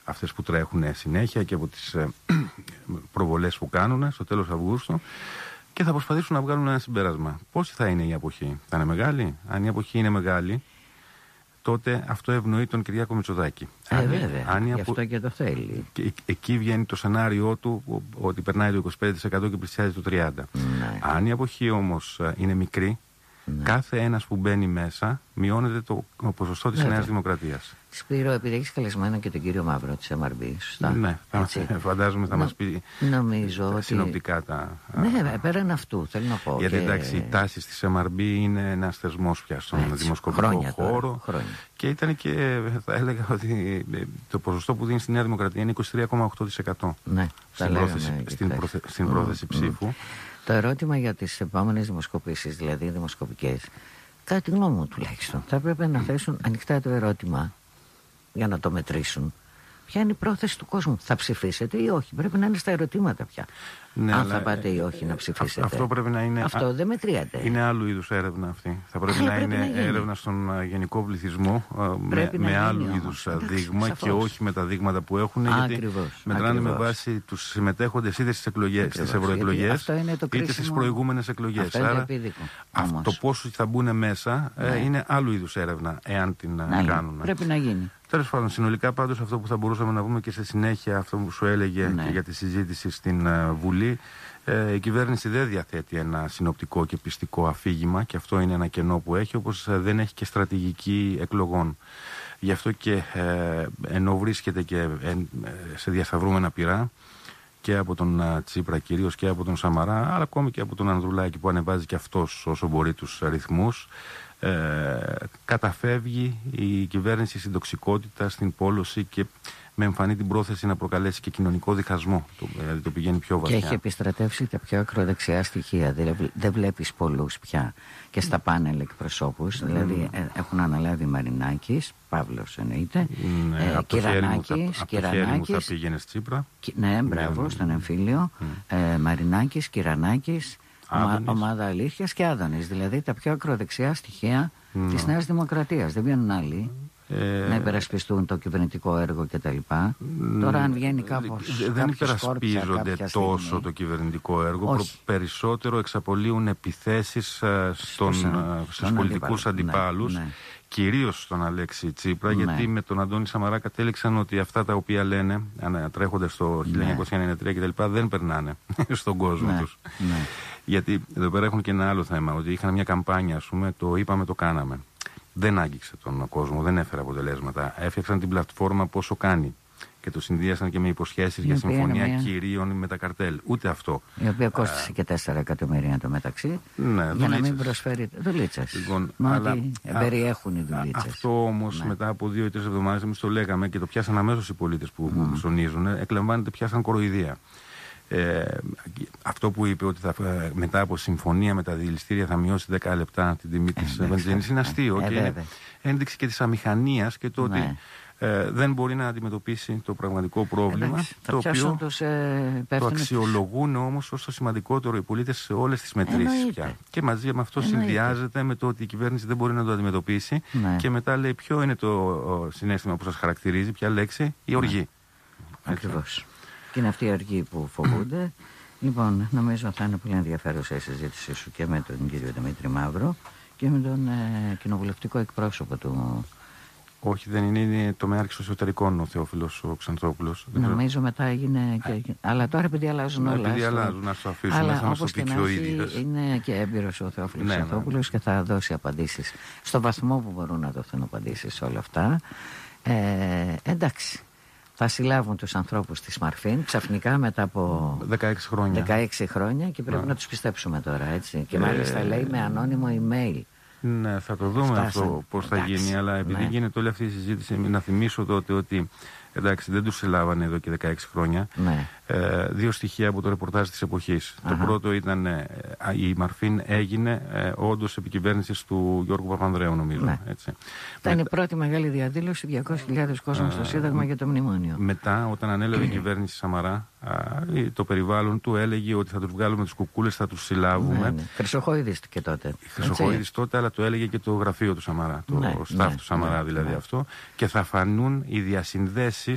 αυτές που τρέχουν συνέχεια και από τις προβολές που κάνουν στο τέλος Αυγούστου, και θα προσπαθήσουν να βγάλουν ένα συμπέρασμα. Πόση θα είναι η αποχή? Θα είναι μεγάλη? Αν η αποχή είναι μεγάλη, τότε αυτό ευνοεί τον Κυριάκο Μητσοτάκη. Βέβαια, γι' αυτό και το θέλει. Εκεί βγαίνει το σενάριό του ότι περνάει το 25% και πλησιάζει το 30%. Ναι. Αν η αποχή όμως είναι μικρή, κάθε ένας που μπαίνει μέσα μειώνεται το ποσοστό της Νέας Δημοκρατίας. Σπύρο, επειδή έχεις καλεσμένο και τον κύριο Μαύρο της MRB, σωστά? Ναι, φαντάζομαι θα μας πει συνοπτικά τα... Ναι, πέραν αυτού, θέλω να πω. Γιατί εντάξει, οι τάσεις της MRB είναι ένας θεσμός πια στον δημοσκοπικό χώρο. Και ήταν και, θα έλεγα, ότι το ποσοστό που δίνει στη Νέα Δημοκρατία είναι 23,8%. Ναι, στην πρόθεση ψήφου. Το ερώτημα για τις επόμενες δημοσκοπήσεις, δηλαδή δημοσκοπικές, κατά τη γνώμη μου τουλάχιστον, θα έπρεπε να θέσουν ανοιχτά το ερώτημα για να το μετρήσουν. Ποια είναι η πρόθεση του κόσμου? Θα ψηφίσετε ή όχι? Πρέπει να είναι στα ερωτήματα πια. Ναι, αν θα πάτε ή όχι να ψηφίσετε. Αυτό πρέπει να είναι. Αυτό δεν μετριάται. Είναι άλλου είδους έρευνα αυτή. Θα πρέπει να είναι έρευνα στον γενικό πληθυσμό με άλλου είδους δείγμα και όχι με τα δείγματα που έχουν. Γιατί μετράνε με βάση τους συμμετέχοντες είτε στις εκλογές, στις ευρωεκλογές, είτε στις προηγούμενες εκλογές. Άρα το πόσο θα μπουν μέσα είναι άλλου είδους έρευνα, εάν την κάνουν. Πρέπει να γίνει. Τέλος πάντων, συνολικά πάντως αυτό που θα μπορούσαμε να πούμε και σε συνέχεια, αυτό που σου έλεγε και για τη συζήτηση στην Βουλή, η κυβέρνηση δεν διαθέτει ένα συνοπτικό και πιστικό αφήγημα, και αυτό είναι ένα κενό που έχει, όπως δεν έχει και στρατηγική εκλογών. Γι' αυτό και ενώ βρίσκεται και σε διασταυρούμενα πυρά και από τον Τσίπρα κυρίως και από τον Σαμαρά, αλλά ακόμη και από τον Ανδρουλάκη που ανεβάζει και αυτός όσο μπορεί τους ρυθμούς, καταφεύγει η κυβέρνηση στην τοξικότητα, στην πόλωση και με εμφανή την πρόθεση να προκαλέσει και κοινωνικό διχασμό. Δηλαδή το πηγαίνει πιο βαθιά. Και έχει επιστρατεύσει τα πιο ακροδεξιά στοιχεία. Δεν βλέπεις πολλούς πια και στα πάνελ εκπροσώπους. Δηλαδή έχουν αναλάβει Μαρινάκης, Παύλος εννοείται, Κυρανάκης. Από το χέρι μου θα πήγαινε Τσίπρα. Ναι, μπράβο, στον εμφύλιο. Μαρινάκης, Κυρανάκης, ομάδα Αλήθειας και Άδωνης. Δηλαδή τα πιο ακροδεξιά στοιχεία της Νέας Δημοκρατίας. Δεν βγαίνουν άλλοι να υπερασπιστούν το κυβερνητικό έργο κτλ. Τώρα αν βγαίνει κάπως... Δεν υπερασπίζονται τόσο το κυβερνητικό έργο. Περισσότερο εξαπολύουν επιθέσεις στους πολιτικούς αντιπάλους. Κυρίως στον Αλέξη Τσίπρα, γιατί με τον Αντώνη Σαμαρά κατέληξαν ότι αυτά τα οποία λένε, τρέχοντας το 1993 κτλ., δεν περνάνε στον κόσμο τους. Γιατί εδώ πέρα έχουν και ένα άλλο θέμα, ότι είχαν μια καμπάνια, ας πούμε, το είπαμε, το κάναμε. Δεν άγγιξε τον κόσμο, δεν έφερε αποτελέσματα. Έφτιαξαν την πλατφόρμα πόσο κάνει και το συνδύασαν και με υποσχέσεις για συμφωνία κυρίων με τα καρτέλ. Ούτε αυτό. Η οποία κόστησε και 4 εκατομμύρια το μεταξύ. Για να μην προσφέρει δουλίτσες. Λοιπόν, ότι περιέχουν οι δουλίτσες. Αυτό όμως μετά από 2 ή 3 εβδομάδες εμείς το λέγαμε και το πιάσαν αμέσως οι πολίτες που ψωνίζουν. Εκλαμβάνεται, πιάσαν κοροϊδία. Αυτό που είπε ότι μετά από συμφωνία με τα διελιστήρια θα μειώσει 10 λεπτά την τιμή της βενζίνης είναι αστείο και είναι ένδειξη και της αμηχανίας και το ότι δεν μπορεί να αντιμετωπίσει το πραγματικό πρόβλημα, το οποίο το αξιολογούν όμως ως το σημαντικότερο οι πολίτες σε όλες τις μετρήσεις πια. Και μαζί με αυτό συνδυάζεται με το ότι η κυβέρνηση δεν μπορεί να το αντιμετωπίσει και μετά λέει ποιο είναι το συναίσθημα που σας χαρακτηρίζει, ποια λέξη, η οργή. Ακριβώς. Και είναι αυτοί οι αργοί που φοβούνται. Λοιπόν, νομίζω θα είναι πολύ ενδιαφέρουσα η συζήτησή σου και με τον κύριο Δημήτρη Μαύρο και με τον κοινοβουλευτικό εκπρόσωπο του. Όχι, δεν είναι τομέαρχης εσωτερικών ο Θεόφιλος ο Ξανθόπουλος. Νομίζω μετά έγινε. Αλλά τώρα επειδή αλλάζουν όλα. Επειδή αλλάζουν, να σου αφήσουμε να μας το πει και ο ίδιος. Είναι και έμπειρος ο Θεόφιλος Ξανθόπουλος και θα δώσει απαντήσεις στο βαθμό που μπορούν να δοθούν απαντήσεις σε όλα αυτά. Εντάξει. Θα συλλάβουν τους ανθρώπους της Μαρφίν ξαφνικά μετά από 16 χρόνια και πρέπει να τους πιστέψουμε τώρα, έτσι. Και μάλιστα λέει με ανώνυμο email. Ναι, θα το δούμε αυτό πώς θα γίνει, αλλά επειδή γίνεται όλη αυτή η συζήτηση, να θυμίσω τότε ότι εντάξει, δεν τους συλλάβανε εδώ και 16 χρόνια. 2 στοιχεία από το ρεπορτάζ της εποχής. Το πρώτο ήταν η Μαρφίν έγινε όντως επικυβέρνησης του Γιώργου Παπανδρέου, νομίζω. Έτσι. Ήταν η πρώτη μεγάλη διαδήλωση, 200.000 κόσμος στο Σύνταγμα για το μνημόνιο. Μετά, όταν ανέλαβε η κυβέρνηση Σαμαρά, το περιβάλλον του έλεγε ότι θα τους βγάλουμε τους κουκούλες, θα τους συλλάβουμε. Χρυσοχοίδης και τότε. Χρυσοχοίδης τότε, αλλά το έλεγε και το γραφείο του Σαμαρά, το staff του Σαμαρά δηλαδή αυτό. Και θα φανούν οι διασυνδέσεις